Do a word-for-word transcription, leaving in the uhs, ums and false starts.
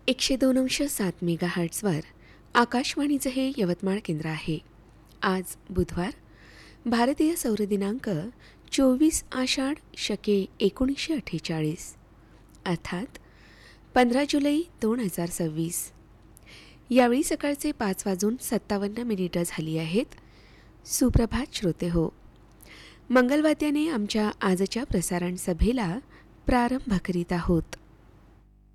एकशे दोन अंश सात मेगा हर्ट्सवर आकाशवाणीचं हे यवतमाळ केंद्र आहे. आज बुधवार, भारतीय सौर दिनांक चोवीस आषाढ शके एकोणीसशे अठ्ठेचाळीस, अर्थात पंधरा जुलै दोन हजार सव्वीस. यावेळी सकाळचे पाच वाजून सत्तावन्न मिनिटं झाली आहेत. सुप्रभात श्रोते हो. मंगलवाद्याने आमच्या आजच्या प्रसारण सभेला प्रारंभ करीत आहोत.